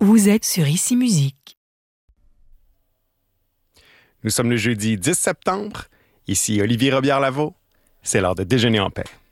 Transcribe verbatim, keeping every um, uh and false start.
Vous êtes sur Ici Musique. Nous sommes le jeudi dix septembre. Ici Olivier Robillard-Lavaux. C'est l'heure de déjeuner en paix.